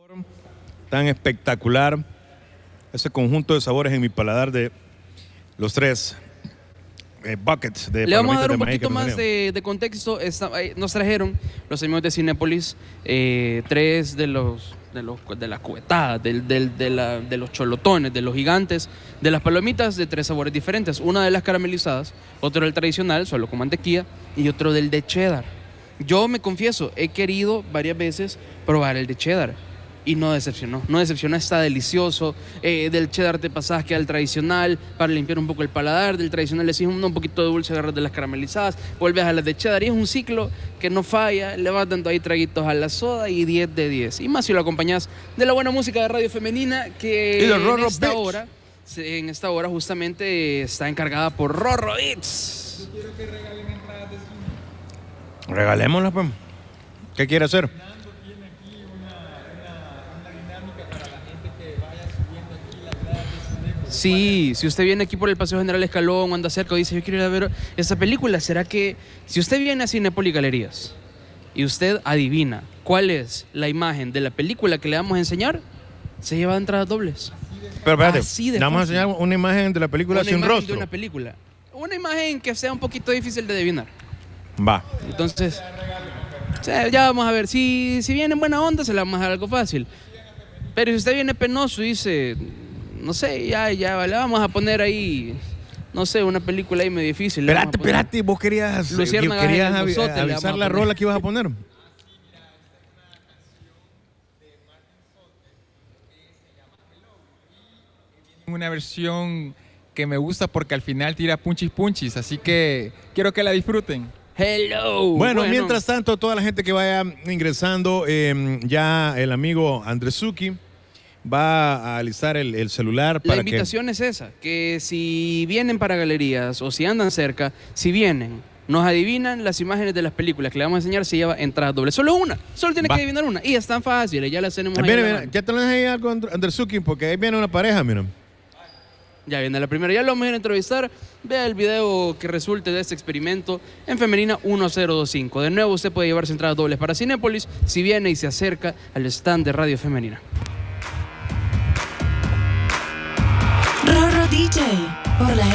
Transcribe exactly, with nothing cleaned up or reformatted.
Tan espectacular ese conjunto de sabores en mi paladar de los tres eh, buckets de Le vamos a dar un de maíz poquito más de, de contexto. Esta, eh, nos trajeron los amigos de Cinépolis eh, tres de los de los de las cubetadas, del, del, de, la, de los cholotones, de los gigantes, de las palomitas de tres sabores diferentes. Una de las caramelizadas, otro del tradicional, solo con mantequilla, y otro del de cheddar. Yo me confieso, he querido varias veces probar el de cheddar y no decepcionó. No decepcionó, está delicioso. Eh, del cheddar te pasas que al tradicional para limpiar un poco el paladar. Del tradicional le sigues un, un poquito de dulce, agarras de las caramelizadas, vuelves a las de cheddar y es un ciclo que no falla. Le vas dando ahí traguitos a la soda y diez de diez. Y más si lo acompañas de la buena música de Radio Femenina que y de en Rorro esta Beats. hora, en esta hora justamente está encargada por Rorro Beats. Yo quiero que regalen entradas de cine. Regalémoslas, pues. ¿Qué quiere hacer? Fernando tiene aquí una, una, una dinámica para la gente que vaya subiendo aquí las gradas de cine. Sí, si usted viene aquí por el Paseo General Escalón o anda cerca o dice yo quiero ir a ver esta película, ¿será que si usted viene a Cinépolis Galerías y usted adivina cuál es la imagen de la película que le vamos a enseñar, se lleva entradas dobles? Pero espérate, Así de le vamos a fácil. enseñar una imagen de la película Una sin imagen rostro. de una película. Una imagen que sea un poquito difícil de adivinar. Va. Entonces, o sea, ya vamos a ver. Si, si viene en buena onda, se le vamos a dar algo fácil. Pero si usted viene penoso y dice, no sé, ya, ya, le vamos a poner ahí, no sé, una película ahí medio difícil. le vamos Espérate, a poner- espérate, vos querías, Luciérnagas en querías el avi- bozote, le vamos avisar a la poner. rola que ibas a poner. Una versión que me gusta porque al final tira punchis punchis, así que quiero que la disfruten. Hello. Bueno, mientras tanto, toda la gente que vaya ingresando, eh, ya el amigo Andresuki va a alistar el, el celular La para invitación es esa, que si vienen para galerías o si andan cerca, si vienen, nos adivinan las imágenes de las películas que le vamos a enseñar, se lleva entradas dobles. Solo una, solo tiene Va. que adivinar una. Y es tan fácil, ya las tenemos que... ahí Mira, a la mira, mano. ya te lo ahí algo, And- Andresuki, porque ahí viene una pareja, mira. Ya viene la primera, ya lo vamos a ir a entrevistar. Vea el video que resulte de este experimento en Femenina uno cero dos cinco. De nuevo, usted puede llevarse entradas dobles para Cinépolis si viene y se acerca al stand de Radio Femenina. Rorro D J por la